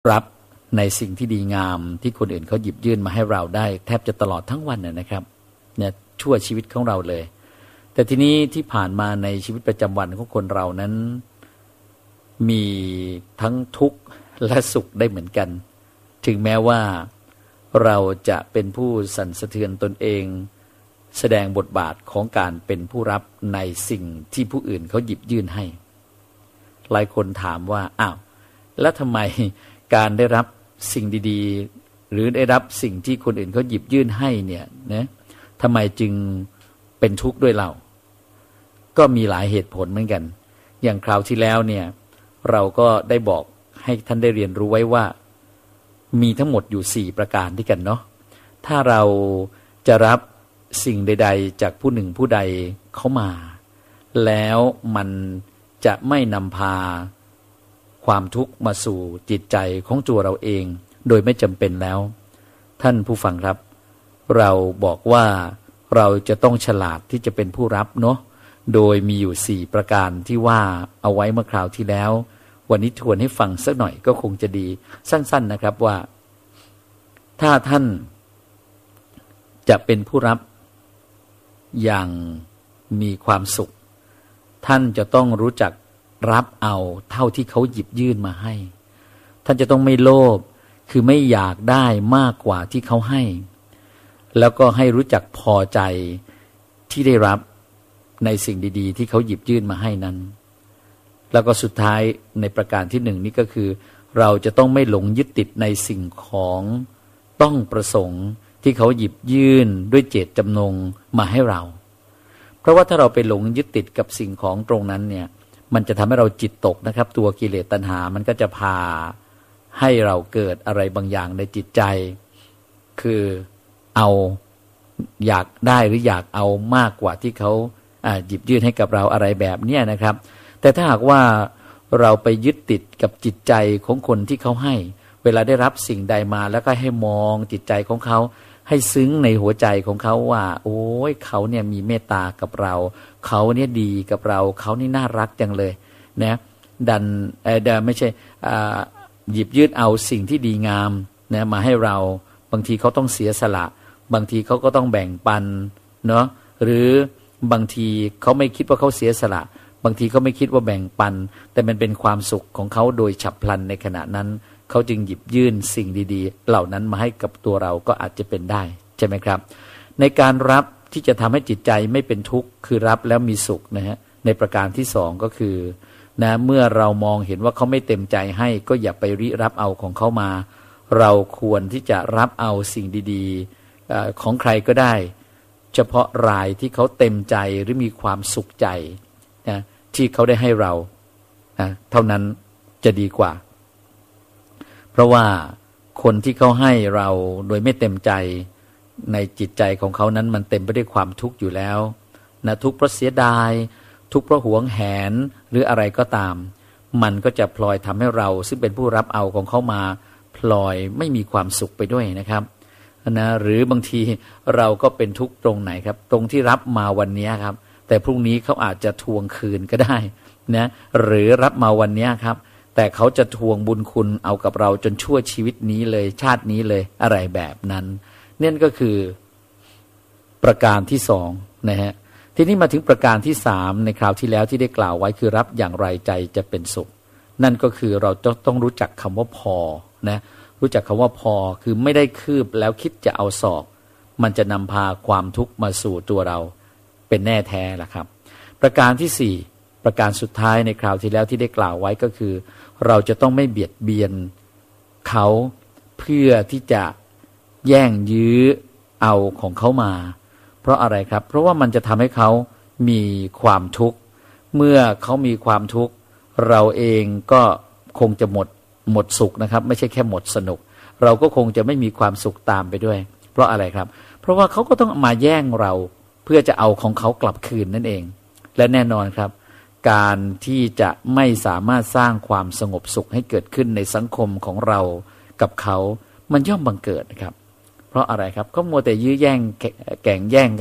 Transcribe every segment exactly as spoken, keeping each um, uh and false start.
รับในสิ่งที่ดีงามที่คนอื่นเขาหยิบยื่นมาให้เราได้แทบจะตลอดทั้งวันนะครับเนี่ยชั่วชีวิตของเราเลยแต่ทีนี้ที่ผ่านมาในชีวิตประจำวันของคนเรานั้นมีทั้งทุกข์และสุขได้เหมือนกันถึงแม้ว่าเราจะเป็นผู้สั่นสะเทือนตนเองแสดงบทบาทของการเป็นผู้รับในสิ่งที่ผู้อื่นเขาหยิบยื่นให้หลายคนถามว่าอ้าวแล้วทำไมการได้รับสิ่งดีๆหรือได้รับสิ่งที่คนอื่นเขาหยิบยื่นให้เนี่ยนะทำไมจึงเป็นทุกข์ด้วยเราก็มีหลายเหตุผลเหมือนกันอย่างคราวที่แล้วเนี่ยเราก็ได้บอกให้ท่านได้เรียนรู้ไว้ว่ามีทั้งหมดอยู่สี่ประการด้วยกันเนาะถ้าเราจะรับสิ่งใดๆจากผู้หนึ่งผู้ใดเข้ามาแล้วมันจะไม่นำพาความทุกข์มาสู่จิตใจของตัวเราเองโดยไม่จำเป็นแล้วท่านผู้ฟังครับเราบอกว่าเราจะต้องฉลาดที่จะเป็นผู้รับเนาะโดยมีอยู่สี่ประการที่ว่าเอาไว้เมื่อคราวที่แล้ววันนี้ทวนให้ฟังสักหน่อยก็คงจะดีสั้นๆนะครับว่าถ้าท่านจะเป็นผู้รับอย่างมีความสุขท่านจะต้องรู้จักรับเอาเท่าที่เขาหยิบยื่นมาให้ท่านจะต้องไม่โลภคือไม่อยากได้มากกว่าที่เขาให้แล้วก็ให้รู้จักพอใจที่ได้รับในสิ่งดีๆที่เขาหยิบยื่นมาให้นั้นแล้วก็สุดท้ายในประการที่หนึ่งนี้ก็คือเราจะต้องไม่หลงยึดติดในสิ่งของต้องประสงค์ที่เขาหยิบยื่นด้วยเจตจำนงมาให้เราเพราะว่าถ้าเราไปหลงยึดติดกับสิ่งของตรงนั้นเนี่ยมันจะทำให้เราจิตตกนะครับตัวกิเลสตัณหามันก็จะพาให้เราเกิดอะไรบางอย่างในจิตใจคือเอาอยากได้หรืออยากเอามากกว่าที่เขาหยิบยื่นให้กับเราอะไรแบบนี้นะครับแต่ถ้าหากว่าเราไปยึดติดกับจิตใจของคนที่เขาให้เวลาได้รับสิ่งใดมาแล้วก็ให้มองจิตใจของเขาให้ซึ้งในหัวใจของเขาว่าโอ้ยเขาเนี่ยมีเมตตากับเราเขาเนี่ยดีกับเราเขานี่น่ารักจังเลยนะดันเอ่อไม่ใช่หยิบยื่นเอาสิ่งที่ดีงามนะมาให้เราบางทีเขาต้องเสียสละบางทีเขาก็ต้องแบ่งปันเนาะหรือบางทีเขาไม่คิดว่าเขาเสียสละบางทีเขาไม่คิดว่าแบ่งปันแต่มันเป็นความสุขของเขาโดยฉับพลันในขณะนั้นเขาจึงหยิบยื่นสิ่งดีๆเหล่านั้นมาให้กับตัวเราก็อาจจะเป็นได้ใช่ไหมครับในการรับที่จะทำให้จิตใจไม่เป็นทุกข์คือรับแล้วมีสุขนะฮะในประการที่สองก็คือนะเมื่อเรามองเห็นว่าเขาไม่เต็มใจให้ก็อย่าไปริรับเอาของเขามาเราควรที่จะรับเอาสิ่งดีๆของใครก็ได้เฉพาะรายที่เขาเต็มใจหรือมีความสุขใจนะที่เขาได้ให้เรานะเท่านั้นจะดีกว่าเพราะว่าคนที่เขาให้เราโดยไม่เต็มใจในจิตใจของเขานั้นมันเต็มไปด้วยความทุกข์อยู่แล้วนะทุกข์เพราะเสียดายทุกข์เพราะหวงแหนหรืออะไรก็ตามมันก็จะพลอยทำให้เราซึ่งเป็นผู้รับเอาของเขามาพลอยไม่มีความสุขไปด้วยนะครับนะหรือบางทีเราก็เป็นทุกข์ตรงไหนครับตรงที่รับมาวันนี้ครับแต่พรุ่งนี้เขาอาจจะทวงคืนก็ได้นะหรือรับมาวันนี้ครับแต่เขาจะทวงบุญคุณเอากับเราจนชั่วชีวิตนี้เลยชาตินี้เลยอะไรแบบนั้นนี่ก็คือประการที่สองนะฮะทีนี้มาถึงประการที่สามในคราวที่แล้วที่ได้กล่าวไว้คือรับอย่างไรใจจะเป็นสุขนั่นก็คือเราต้องรู้จักคำว่าพอนะรู้จักคำว่าพอคือไม่ได้คืบแล้วคิดจะเอาศอกมันจะนำพาความทุกข์มาสู่ตัวเราเป็นแน่แท้ล่ะครับประการที่สี่ประการสุดท้ายในคราวที่แล้วที่ได้กล่าวไว้ก็คือเราจะต้องไม่เบียดเบียนเขาเพื่อที่จะแย่งยื้อเอาของเขามาเพราะอะไรครับเพราะว่ามันจะทำให้เขามีความทุกข์เมื่อเขามีความทุกข์เราเองก็คงจะหมดหมดสุขนะครับไม่ใช่แค่หมดสนุกเราก็คงจะไม่มีความสุขตามไปด้วยเพราะอะไรครับเพราะว่าเขาก็ต้องมาแย่งเราเพื่อจะเอาของเขากลับคืนนั่นเองและแน่นอนครับการที่จะไม่สามารถสร้างความสงบสุขให้เกิดขึ้นในสังคมของเรากับเขามันย่อมบังเกิดนะครับเพราะอะไรครับเขามัวแต่ยื้อแย่งแก่งแย่งกัน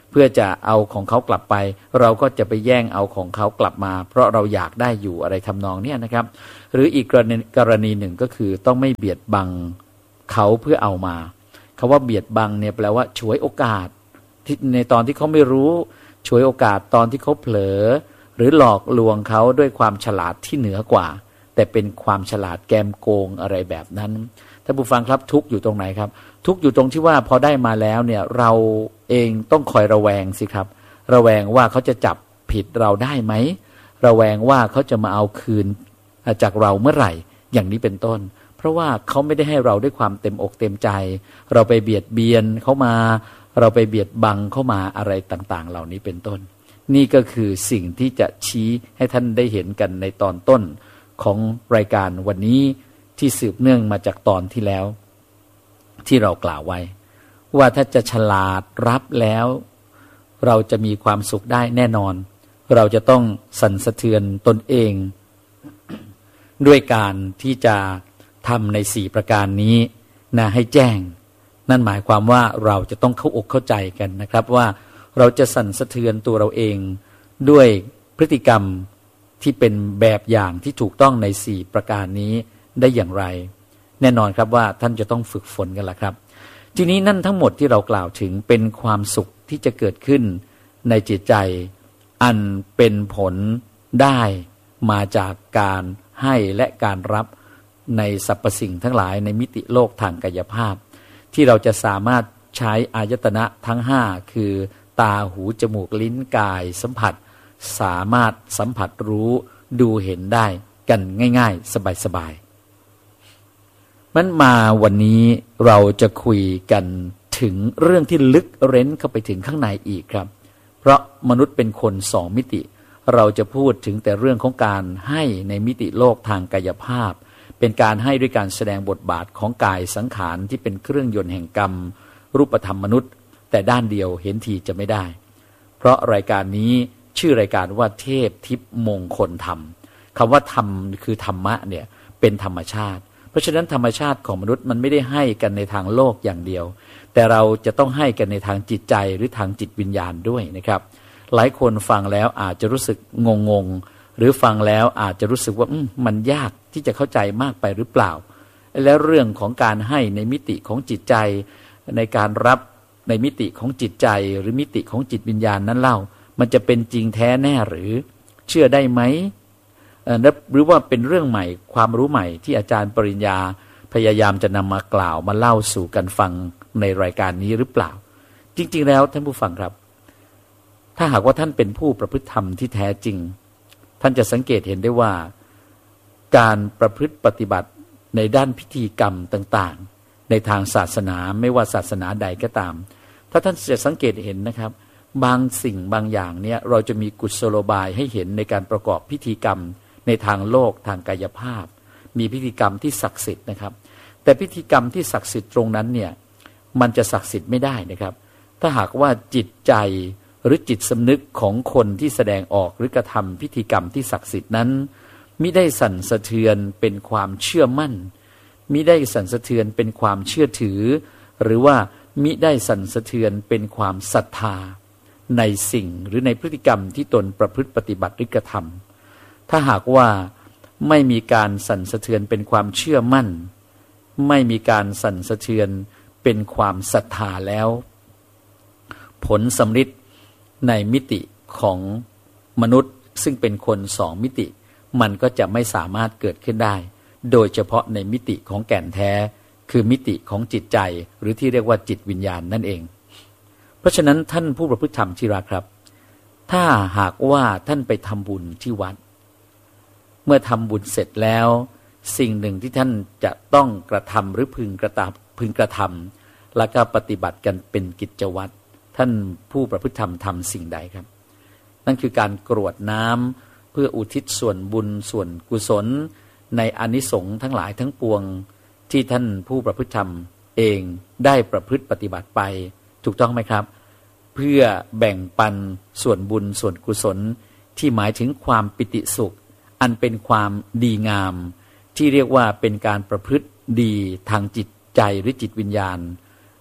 เพื่อจะเอาของเขากลับไปเราก็จะไปแย่งเอาของเขากลับมาเพราะเราอยากได้อยู่อะไรทำนองเนี้ยนะครับหรืออีกกรณีกรณีหนึ่งก็คือต้องไม่เบียดบังเขาเพื่อเอามาคำว่าเบียดบังเนี่ยแปลว่าฉวยโอกาสที่ในตอนที่เขาไม่รู้ฉวยโอกาสตอนที่เขาเผลอหรือหลอกลวงเขาด้วยความฉลาดที่เหนือกว่าแต่เป็นความฉลาดแกมโกงอะไรแบบนั้นท่านผู้ฟังครับทุกข์อยู่ตรงไหนครับทุกข์อยู่ตรงที่ว่าพอได้มาแล้วเนี่ยเราเองต้องคอยระแวงสิครับระแวงว่าเขาจะจับผิดเราได้ไหมระแวงว่าเขาจะมาเอาคืนจากเราเมื่อไหร่อย่างนี้เป็นต้นเพราะว่าเขาไม่ได้ให้เราด้วยความเต็มอกเต็มใจเราไปเบียดเบียนเขามาเราไปเบียดบังเข้ามาอะไรต่างๆเหล่านี้เป็นต้นนี่ก็คือสิ่งที่จะชี้ให้ท่านได้เห็นกันในตอนต้นของรายการวันนี้ที่สืบเนื่องมาจากตอนที่แล้วที่เรากล่าวไว้ว่าถ้าจะฉลาดรับแล้วเราจะมีความสุขได้แน่นอนเราจะต้องสั่นสะเทือนตนเองด้วยการที่จะทำในสี่ประการนี้นะให้แจ้งนั่นหมายความว่าเราจะต้องเข้าอกเข้าใจกันนะครับว่าเราจะสั่นสะเทือนตัวเราเองด้วยพฤติกรรมที่เป็นแบบอย่างที่ถูกต้องในสี่ประการนี้ได้อย่างไรแน่นอนครับว่าท่านจะต้องฝึกฝนกันละครับทีนี้นั่นทั้งหมดที่เรากล่าวถึงเป็นความสุขที่จะเกิดขึ้นในจิตใจอันเป็นผลได้มาจากการให้และการรับในสรรพสิ่งทั้งหลายในมิติโลกทางกายภาพที่เราจะสามารถใช้อายตนะทั้งห้าคือตาหูจมูกลิ้นกายสัมผัสสามารถสัมผัสรู้ดูเห็นได้กันง่ายๆสบายๆมันมาวันนี้เราจะคุยกันถึงเรื่องที่ลึกเร้นเข้าไปถึงข้างในอีกครับเพราะมนุษย์เป็นคนสองมิติเราจะพูดถึงแต่เรื่องของการให้ในมิติโลกทางกายภาพเป็นการให้ด้วยการแสดงบทบาทของกายสังขารที่เป็นเครื่องยนต์แห่งกรรมรูปธรรมมนุษย์แต่ด้านเดียวเห็นทีจะไม่ได้เพราะรายการนี้ชื่อรายการว่าเทพทิพย์มงคลธรรมคำว่าธรรมคือธรรมะเนี่ยเป็นธรรมชาติเพราะฉะนั้นธรรมชาติของมนุษย์มันไม่ได้ให้กันในทางโลกอย่างเดียวแต่เราจะต้องให้กันในทางจิตใจหรือทางจิตวิญญาณด้วยนะครับหลายคนฟังแล้วอาจจะรู้สึกงงงหรือฟังแล้วอาจจะรู้สึกว่ามันยากที่จะเข้าใจมากไปหรือเปล่าแล้วเรื่องของการให้ในมิติของจิตใจในการรับในมิติของจิตใจหรือมิติของจิตวิญญาณนั้นเล่ามันจะเป็นจริงแท้แน่หรือเชื่อได้ไหมหรือว่าเป็นเรื่องใหม่ความรู้ใหม่ที่อาจารย์ปริญญาพยายามจะนำมากล่าวมาเล่าสู่กันฟังในรายการนี้หรือเปล่าจริงๆแล้วท่านผู้ฟังครับถ้าหากว่าท่านเป็นผู้ประพฤติธรรมที่แท้จริงท่านจะสังเกตเห็นได้ว่าการประพฤติปฏิบัติในด้านพิธีกรรมต่างๆในทางศาสนาไม่ว่าศาสนาใดก็ตามถ้าท่านจะสังเกตเห็นนะครับบางสิ่งบางอย่างเนี่ยเราจะมีกุศโลบายให้เห็นในการประกอบพิธีกรรมในทางโลกทางกายภาพมีพิธีกรรมที่ศักดิ์สิทธิ์นะครับแต่พิธีกรรมที่ศักดิ์สิทธิ์ตรงนั้นเนี่ยมันจะศักดิ์สิทธิ์ไม่ได้นะครับถ้าหากว่าจิตใจหรือจิตสำนึกของคนที่แสดงออกหรือกระทำพิธีกรรมที่ศักดิ์สิทธิ์นั้นมิได้สั่นสะเทือนเป็นความเชื่อมั่นมิได้สั่นสะเทือนเป็นความเชื่อถือหรือว่ามิได้สั่นสะเทือนเป็นความศรัทธาในสิ่งหรือในพฤติกรรมที่ตนประพฤติปฏิบัติหรือกระทำถ้าหากว่าไม่มีการสั่นสะเทือนเป็นความเชื่อมั่นไม่มีการสั่นสะเทือนเป็นความศรัทธาแล้วผลสำฤทธิ์ในมิติของมนุษย์ซึ่งเป็นคนสองมิติมันก็จะไม่สามารถเกิดขึ้นได้โดยเฉพาะในมิติของแก่นแท้คือมิติของจิตใจหรือที่เรียกว่าจิตวิญญาณนั่นเองเพราะฉะนั้นท่านผู้ประพฤติธรรมที่รักครับถ้าหากว่าท่านไปทำบุญที่วัดเมื่อทำบุญเสร็จแล้วสิ่งหนึ่งที่ท่านจะต้องกระทำหรือพึงกระทำพึงกระทำแล้วก็ปฏิบัติกันเป็นกิจวัตรท่านผู้ประพฤติธรรมทำสิ่งใดครับนั่นคือการกรวดน้ำเพื่ออุทิศส่วนบุญส่วนกุศลในอานิสงส์ทั้งหลายทั้งปวงที่ท่านผู้ประพฤติธรรมเองได้ประพฤติปฏิบัติไปถูกต้องไหมครับเพื่อแบ่งปันส่วนบุญส่วนกุศลที่หมายถึงความปิติสุขอันเป็นความดีงามที่เรียกว่าเป็นการประพฤติดีทางจิตใจหรือจิตวิญญาณ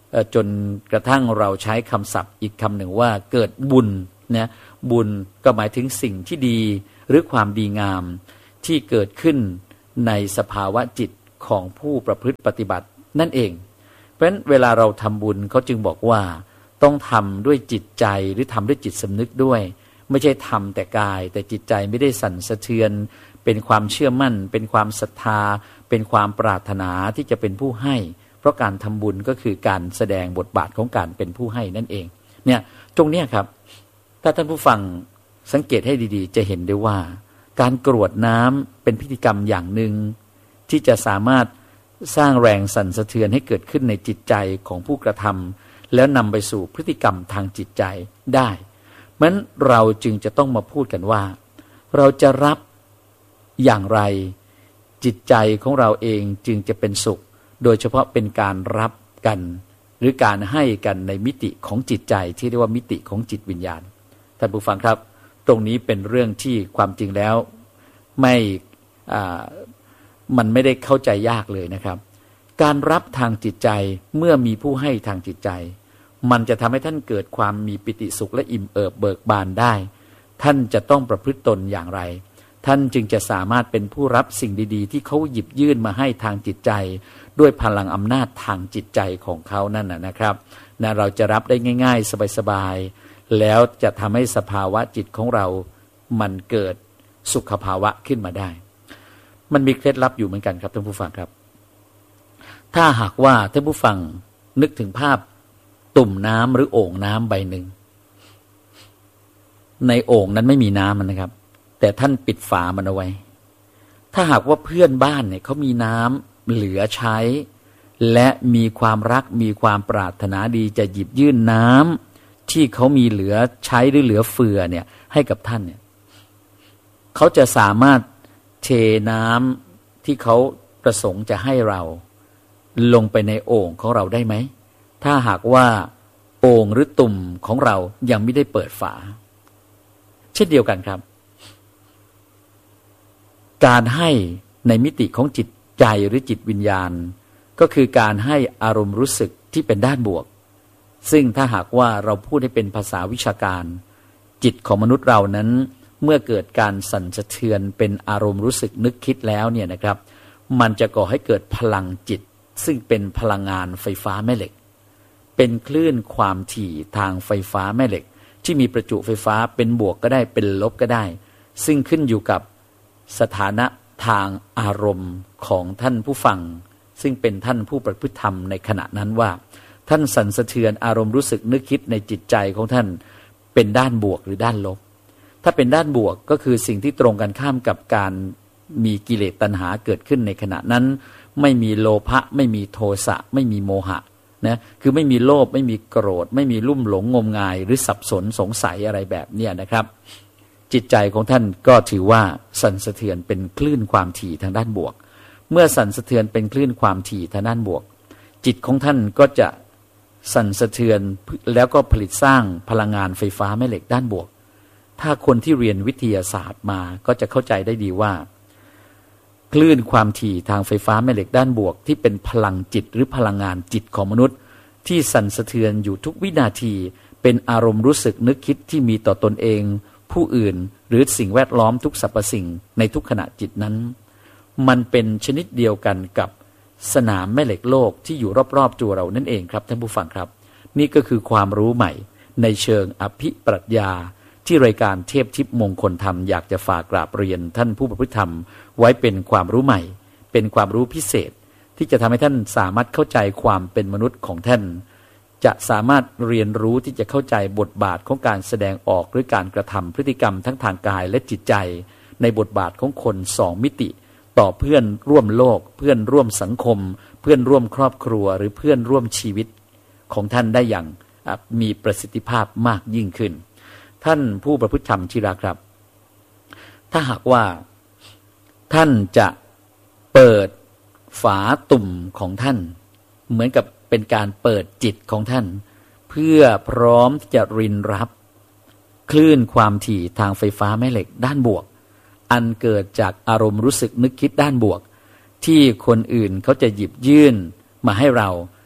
จนกระทั่งเราใช้คำศัพท์อีกคำหนึ่งว่าเกิดบุญนะบุญก็หมายถึงสิ่งที่ดีหรือความดีงามที่เกิดขึ้นในสภาวะจิตของผู้ประพฤติปฏิบัตินั่นเองเพราะฉะนั้นเวลาเราทำบุญเขาจึงบอกว่าต้องทำด้วยจิตใจหรือทำด้วยจิตสำนึกด้วยไม่ใช่ทำแต่กายแต่จิตใจไม่ได้สั่นสะเทือนเป็นความเชื่อมั่นเป็นความศรัทธาเป็นความปรารถนาที่จะเป็นผู้ให้เพราะการทำบุญก็คือการแสดงบทบาทของการเป็นผู้ให้นั่นเองเนี่ยตรงนี้ครับถ้าท่านผู้ฟังสังเกตให้ดีๆจะเห็นได้ว่าการกรวดน้ำเป็นพิธีกรรมอย่างหนึ่งที่จะสามารถสร้างแรงสั่นสะเทือนให้เกิดขึ้นในจิตใจของผู้กระทำแล้วนำไปสู่พฤติกรรมทางจิตใจได้เพราะฉะนั้นเราจึงจะต้องมาพูดกันว่าเราจะรับอย่างไรจิตใจของเราเองจึงจะเป็นสุขโดยเฉพาะเป็นการรับกันหรือการให้กันในมิติของจิตใจที่เรียกว่ามิติของจิตวิญญาณท่านผู้ฟังครับตรงนี้เป็นเรื่องที่ความจริงแล้วไม่อ่ามันไม่ได้เข้าใจยากเลยนะครับการรับทางจิตใจเมื่อมีผู้ให้ทางจิตใจมันจะทำให้ท่านเกิดความมีปิติสุขและอิ่มเอิบเบิกบานได้ท่านจะต้องประพฤติตนอย่างไรท่านจึงจะสามารถเป็นผู้รับสิ่งดีๆที่เขาหยิบยื่นมาให้ทางจิตใจด้วยพลังอำนาจทางจิตใจของเขานั่นนะครับนะเราจะรับได้ง่ายๆสบายๆแล้วจะทำให้สภาวะจิตของเรามันเกิดสุขภาวะขึ้นมาได้มันมีเคล็ดลับอยู่เหมือนกันครับท่านผู้ฟังครับถ้าหากว่าท่านผู้ฟังนึกถึงภาพตุ่มน้ำหรือโอ่งน้ำใบหนึ่งในโอ่งนั้นไม่มีน้ำนะครับแต่ท่านปิดฝามันเอาไว้ถ้าหากว่าเพื่อนบ้านเนี่ยเขามีน้ำเหลือใช้และมีความรักมีความปรารถนาดีจะหยิบยื่นน้ำที่เขามีเหลือใช้หรือเหลือเฟือเนี่ยให้กับท่านเนี่ยเขาจะสามารถเทน้ำที่เขาประสงค์จะให้เราลงไปในโอ่งของเราได้ไหมถ้าหากว่าโอ่งหรือตุ่มของเรายังไม่ได้เปิดฝาเช่นเดียวกันครับการให้ในมิติของจิตใจหรือจิตวิญญาณก็คือการให้อารมณ์รู้สึกที่เป็นด้านบวกซึ่งถ้าหากว่าเราพูดให้เป็นภาษาวิชาการจิตของมนุษย์เรานั้นเมื่อเกิดการสั่นสะเทือนเป็นอารมณ์รู้สึกนึกคิดแล้วเนี่ยนะครับมันจะก่อให้เกิดพลังจิตซึ่งเป็นพลังงานไฟฟ้าแม่เหล็กเป็นคลื่นความถี่ทางไฟฟ้าแม่เหล็กที่มีประจุไฟฟ้าเป็นบวกก็ได้เป็นลบก็ได้ซึ่งขึ้นอยู่กับสถานะทางอารมณ์ของท่านผู้ฟังซึ่งเป็นท่านผู้ประพฤติธรรมในขณะนั้นว่าท่านสั่นสะเทือนอารมณ์รู้สึกนึกคิดในจิตใจของท่านเป็นด้านบวกหรือด้านลบถ้าเป็นด้านบวกก็คือสิ่งที่ตรงกันข้ามกับการมีกิเลสตัณหาเกิดขึ้นในขณะนั้นไม่มีโลภะไม่มีโทสะไม่มีโมหะนะคือไม่มีโลภไม่มีโกรธไม่มีลุ่มหลงงมงายหรือสับสนสงสัยอะไรแบบนี้นะครับจิตใจของท่านก็ถือว่าสั่นสะเทือนเป็นคลื่นความถี่ทางด้านบวกเมื่อสั่นสะเทือนเป็นคลื่นความถี่ทางด้านบวกจิตของท่านก็จะสั่นสะเทือนแล้วก็ผลิตสร้างพลังงานไฟฟ้าแม่เหล็กด้านบวกถ้าคนที่เรียนวิทยาศาสตร์มาก็จะเข้าใจได้ดีว่าคลื่นความถี่ทางไฟฟ้าแม่เหล็กด้านบวกที่เป็นพลังจิตหรือพลังงานจิตของมนุษย์ที่สั่นสะเทือนอยู่ทุกวินาทีเป็นอารมณ์รู้สึกนึกคิดที่มีต่อตนเองผู้อื่นหรือสิ่งแวดล้อมทุกสรรพสิ่งในทุกขณะจิตนั้นมันเป็นชนิดเดียวกันกับสนามแม่เหล็กโลกที่อยู่รอบๆตัวเรานั่นเองครับท่านผู้ฟังครับนี่ก็คือความรู้ใหม่ในเชิงอภิปรัชญาที่รายการเทพทิพย์มงคลธรรมอยากจะฝากกราบเรียนท่านผู้ประพฤติธรรมไว้เป็นความรู้ใหม่เป็นความรู้พิเศษที่จะทำให้ท่านสามารถเข้าใจความเป็นมนุษย์ของท่านจะสามารถเรียนรู้ที่จะเข้าใจบทบาทของการแสดงออกหรือการกระทำพฤติกรรมทั้งทางกายและจิตใจในบทบาทของคนสองมิติต่อเพื่อนร่วมโลกเพื่อนร่วมสังคมเพื่อนร่วมครอบครัวหรือเพื่อนร่วมชีวิตของท่านได้อย่างมีประสิทธิภาพมากยิ่งขึ้นท่านผู้ประพฤติธรรมที่รักครับถ้าหากว่าท่านจะเปิดฝาตุ่มของท่านเหมือนกับเป็นการเปิดจิตของท่านเพื่อพร้อมที่จะรินรับคลื่นความถี่ทางไฟฟ้าแม่เหล็กด้านบวกอันเกิดจากอารมณ์รู้สึกนึกคิดด้านบวกที่คนอื่นเขาจะหยิบยื่นมาให้เรา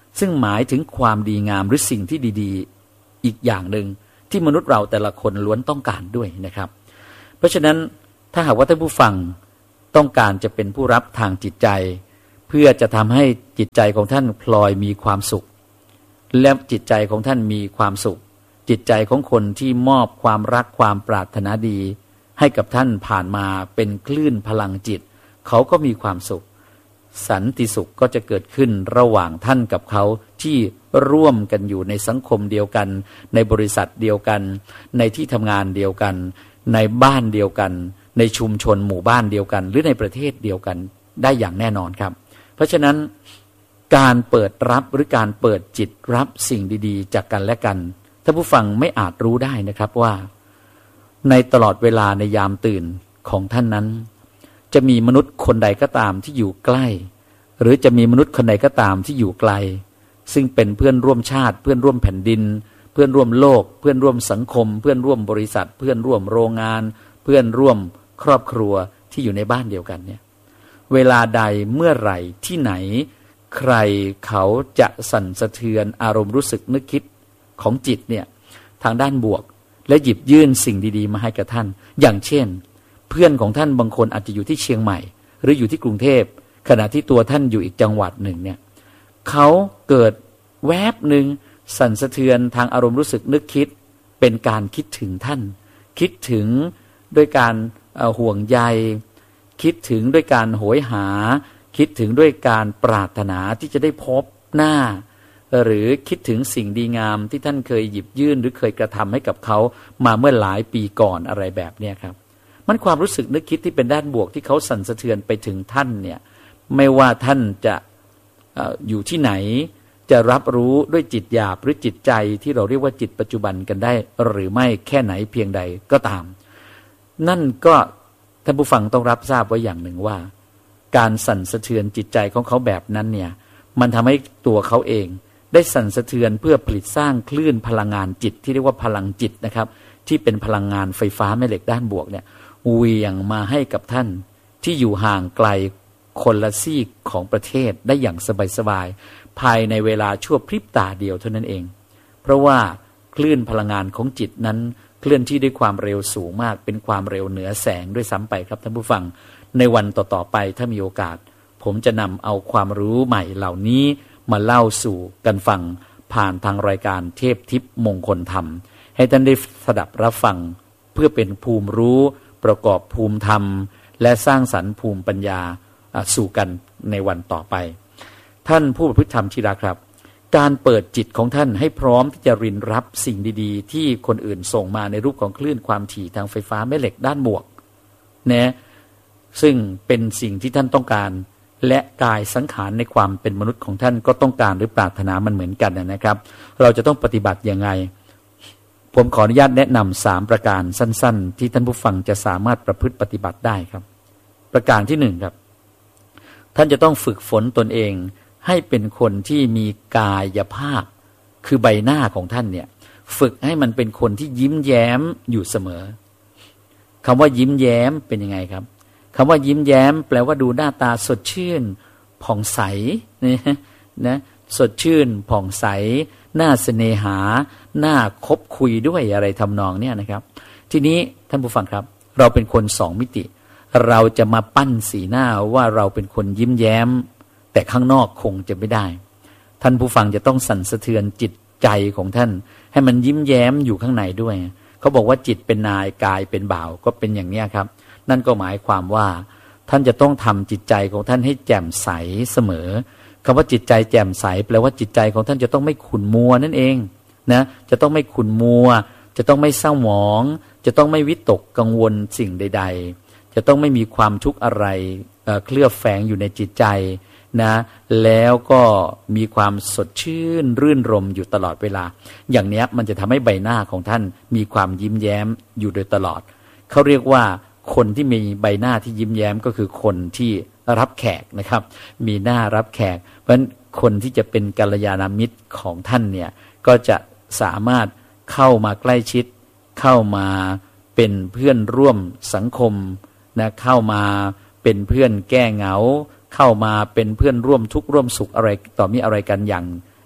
ซึ่งหมายถึงความดีงามหรือสิ่งที่ดีๆอีกอย่างหนึ่งที่มนุษย์เราแต่ละคนล้วนต้องการด้วยนะครับเพราะฉะนั้นถ้าหากว่าท่านผู้ฟังต้องการจะเป็นผู้รับทางจิตใจเพื่อจะทำให้จิตใจของท่านพลอยมีความสุขและจิตใจของท่านมีความสุขจิตใจของคนที่มอบความรักความปรารถนาดีให้กับท่านผ่านมาเป็นคลื่นพลังจิตเขาก็มีความสุขสันติสุขก็จะเกิดขึ้นระหว่างท่านกับเขาที่ร่วมกันอยู่ในสังคมเดียวกันในบริษัทเดียวกันในที่ทำงานเดียวกันในบ้านเดียวกันในชุมชนหมู่บ้านเดียวกันหรือในประเทศเดียวกันได้อย่างแน่นอนครับเพราะฉะนั้นการเปิดรับหรือการเปิดจิตรับสิ่งดีๆจากกันและกันท่านผู้ฟังไม่อาจรู้ได้นะครับว่าในตลอดเวลาในยามตื่นของท่านนั้นจะมีมนุษย์คนใดก็ตามที่อยู่ใกล้หรือจะมีมนุษย์คนใดก็ตามที่อยู่ไกลซึ่งเป็นเพื่อนร่วมชาติเพื่อนร่วมแผ่นดินเพื่อนร่วมโลกเพื่อนร่วมสังคมเพื่อนร่วมบริษัทเพื่อนร่วมโรงงานเพื่อนร่วมครอบครัวที่อยู่ในบ้านเดียวกันเนี่ยเวลาใดเมื่อไหร่ที่ไหนใครเขาจะสั่นสะเทือนอารมณ์รู้สึกนึกคิดของจิตเนี่ยทางด้านบวกและหยิบยื่นสิ่งดีๆมาให้กับท่านอย่างเช่นเพื่อนของท่านบางคนอาจจะอยู่ที่เชียงใหม่หรืออยู่ที่กรุงเทพขณะที่ตัวท่านอยู่อีกจังหวัดหนึ่งเนี่ยเขาเกิดแวบหนึ่งสั่นสะเทือนทางอารมณ์รู้สึกนึกคิดเป็นการคิดถึงท่านคิดถึงด้วยการห่วงใยคิดถึงด้วยการโหยหาคิดถึงด้วยการปรารถนาที่จะได้พบหน้าหรือคิดถึงสิ่งดีงามที่ท่านเคยหยิบยื่นหรือเคยกระทำให้กับเขามาเมื่อหลายปีก่อนอะไรแบบนี้ครับมันความรู้สึกนึกคิดที่เป็นด้านบวกที่เขาสั่นสะเทือนไปถึงท่านเนี่ยไม่ว่าท่านจะ อ, อยู่ที่ไหนจะรับรู้ด้วยจิตหยาบหรือจิตใจที่เราเรียกว่าจิตปัจจุบันกันได้หรือไม่แค่ไหนเพียงใดก็ตามนั่นก็ท่านผู้ฟังต้องรับทราบไว้อย่างหนึ่งว่าการสั่นสะเทือนจิตใจของเขาแบบนั้นเนี่ยมันทำให้ตัวเขาเองได้สั่นสะเทือนเพื่อผลิตสร้างคลื่นพลังงานจิตที่เรียกว่าพลังจิตนะครับที่เป็นพลังงานไฟฟ้าแม่เหล็กด้านบวกเนี่ยเหวี่ยงมาให้กับท่านที่อยู่ห่างไกลคนละซีกของประเทศได้อย่างสบายๆภายในเวลาชั่วพริบตาเดียวเท่านั้นเองเพราะว่าคลื่นพลังงานของจิตนั้นเคลื่อนที่ด้วยความเร็วสูงมากเป็นความเร็วเหนือแสงด้วยซ้ำไปครับท่านผู้ฟังในวันต่อๆไปถ้ามีโอกาสผมจะนำเอาความรู้ใหม่เหล่านี้มาเล่าสู่กันฟังผ่านทางรายการเทพทิพย์มงคลธรรมให้ท่านได้สดับรับฟังเพื่อเป็นภูมิรู้ประกอบภูมิธรรมและสร้างสรรค์ภูมิปัญญาสู่กันในวันต่อไปท่านผู้ประพฤติธรรมที่รักครับการเปิดจิตของท่านให้พร้อมที่จะรินรับสิ่งดีๆที่คนอื่นส่งมาในรูปของคลื่นความถี่ทางไฟฟ้าแม่เหล็กด้านบวกนะซึ่งเป็นสิ่งที่ท่านต้องการและกายสังขารในความเป็นมนุษย์ของท่านก็ต้องการหรือปรารถนามันเหมือนกันนะครับเราจะต้องปฏิบัติยังไงผมขออนุญาตแนะนำสามประการสั้นๆที่ท่านผู้ฟังจะสามารถประพฤติปฏิบัติได้ครับประการที่หนึ่งครับท่านจะต้องฝึกฝนตนเองให้เป็นคนที่มีกายภาพคือใบหน้าของท่านเนี่ยฝึกให้มันเป็นคนที่ยิ้มแย้มอยู่เสมอคำว่ายิ้มแย้มเป็นยังไงครับคำว่ายิ้มแย้มแปลว่าดูหน้าตาสดชื่นผ่องใสนะนะสดชื่นผ่องใสหน้าเสน่หาหน้าคบคุยด้วยอะไรทำนองเนี่ยนะครับทีนี้ท่านผู้ฟังครับเราเป็นคนสองมิติเราจะมาปั้นสีหน้าว่าเราเป็นคนยิ้มแย้มแต่ข้างนอกคงจะไม่ได้ท่านผู้ฟังจะต้องสั่นสะเทือนจิตใจของท่านให้มันยิ้มแย้มอยู่ข้างในด้วยเขาบอกว่าจิตเป็นนายกายเป็นบ่าวก็เป็นอย่างนี้ครับนั่นก็หมายความว่าท่านจะต้องทำจิตใจของท่านให้แจ่มใสเสมอคำว่าจิตใจแจ่มใสแปลว่าจิตใจของท่านจะต้องไม่ขุ่นมัวนั่นเองนะจะต้องไม่ขุ่นมัวจะต้องไม่เศร้าหมองจะต้องไม่วิตกกังวลสิ่งใดๆจะต้องไม่มีความทุกข์อะไรเอ่อเคลือบแฝงอยู่ในจิตใจนะแล้วก็มีความสดชื่นรื่นรมอยู่ตลอดเวลาอย่างนี้มันจะทำให้ใบหน้าของท่านมีความยิ้มแย้มอยู่โดยตลอดเขาเรียกว่าคนที่มีใบหน้าที่ยิ้มแย้มก็คือคนที่รับแขกนะครับมีหน้ารับแขกเพราะฉะนั้นคนที่จะเป็นกัลยาณมิตรของท่านเนี่ยก็จะสามารถเข้ามาใกล้ชิดเข้ามาเป็นเพื่อนร่วมสังคมนะเข้ามาเป็นเพื่อนแก้เหงาเข้ามาเป็นเพื่อนร่วมทุกข์ร่วมสุขอะไรต่อมีอะไรกันอย่าง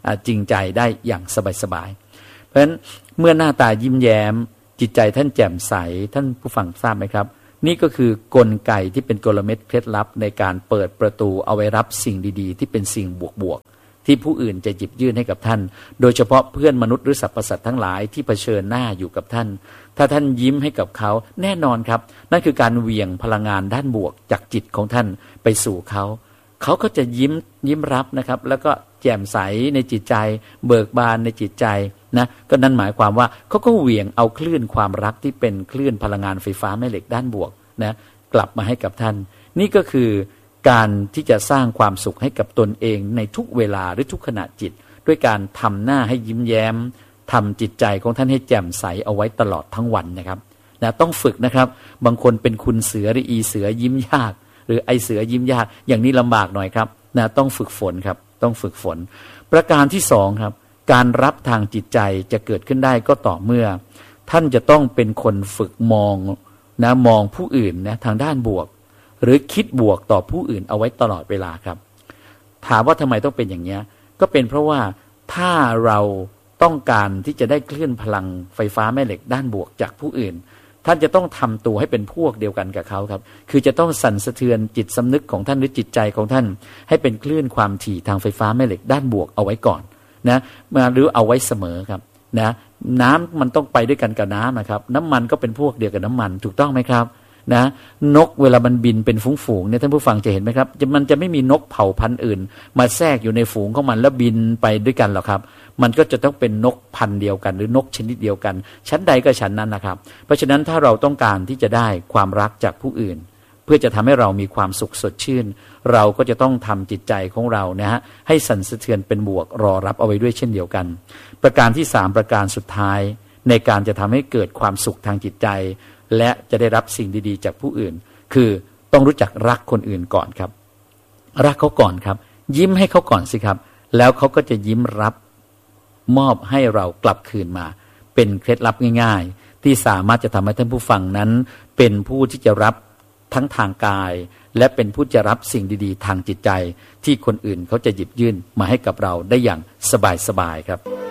จริงใจได้อย่างสบายๆเพราะฉะนั้นเมื่อหน้าตายิ้มแย้มจิตใจท่านแจ่มใสท่านผู้ฟังทราบไหมครับนี่ก็คือกลไกที่เป็นกลเม็ดเคล็ดลับในการเปิดประตูเอาไว้รับสิ่งดีๆที่เป็นสิ่งบวกๆที่ผู้อื่นจะหยิบยื่นให้กับท่านโดยเฉพาะเพื่อนมนุษย์หรือสรรพสัตว์ทั้งหลายที่เผชิญหน้าอยู่กับท่านถ้าท่านยิ้มให้กับเขาแน่นอนครับนั่นคือการเหวี่ยงพลังงานด้านบวกจากจิตของท่านไปสู่เขาเขาก็จะยิ้มยิ้มรับนะครับแล้วก็แจ่มใสในจิตใจเบิกบานในจิตใจนะก็นั่นหมายความว่าเขาก็เหวี่ยงเอาคลื่นความรักที่เป็นคลื่นพลังงานไฟฟ้าแม่เหล็กด้านบวกนะกลับมาให้กับท่านนี่ก็คือการที่จะสร้างความสุขให้กับตนเองในทุกเวลาหรือทุกขณะจิตด้วยการทำหน้าให้ยิ้มแย้มทำจิตใจของท่านให้แจ่มใสเอาไว้ตลอดทั้งวันนะครับนะต้องฝึกนะครับบางคนเป็นคุณเสือหรืออีเสือยิ้มยากหรือไอเสือยิ้มยากอย่างนี้ลำบากหน่อยครับนะต้องฝึกฝนครับต้องฝึกฝนประการที่สองครับการรับทางจิตใจจะเกิดขึ้นได้ก็ต่อเมื่อท่านจะต้องเป็นคนฝึกมองนะมองผู้อื่นนะทางด้านบวกหรือคิดบวกต่อผู้อื่นเอาไว้ตลอดเวลาครับถามว่าทำไมต้องเป็นอย่างนี้ก็เป็นเพราะว่าถ้าเราต้องการที่จะได้คลื่นพลังไฟฟ้าแม่เหล็กด้านบวกจากผู้อื่นท่านจะต้องทำตัวให้เป็นพวกเดียวกันกับเขาครับคือจะต้องสั่นสะเทือนจิตสำนึกของท่านหรือจิตใจของท่านให้เป็นคลื่นความถี่ทางไฟฟ้าแม่เหล็กด้านบวกเอาไว้ก่อนนะมาหรือเอาไว้เสมอครับนะน้ำมันต้องไปด้วยกันกับน้ำนะครับน้ำมันก็เป็นพวกเดียวกับน้ำมันถูกต้องไหมครับนะนกเวลามันบินเป็นฝูงๆเนี่ยท่านผู้ฟังจะเห็นไหมครับมันจะไม่มีนกเผ่าพันธุ์อื่นมาแทรกอยู่ในฝูงของมันแล้วบินไปด้วยกันหรอกครับมันก็จะต้องเป็นนกพันธุ์เดียวกันหรือนกชนิดเดียวกันชั้นใดก็ชั้นนั้นนะครับเพราะฉะนั้นถ้าเราต้องการที่จะได้ความรักจากผู้อื่นเพื่อจะทำให้เรามีความสุขสดชื่นเราก็จะต้องทำจิตใจของเรานะฮะให้สั่นสะเทือนเป็นบวกรอรับเอาไว้ด้วยเช่นเดียวกันประการที่สามประการสุดท้ายในการจะทำให้เกิดความสุขทางจิตใจและจะได้รับสิ่งดีๆจากผู้อื่นคือต้องรู้จักรักคนอื่นก่อนครับรักเขาก่อนครับยิ้มให้เขาก่อนสิครับแล้วเขาก็จะยิ้มรับมอบให้เรากลับคืนมาเป็นเคล็ดลับง่ายๆที่สามารถจะทำให้ท่านผู้ฟังนั้นเป็นผู้ที่จะรับทั้งทางกายและเป็นผู้จะรับสิ่งดีๆทางจิตใจที่คนอื่นเขาจะหยิบยื่นมาให้กับเราได้อย่างสบายๆครับ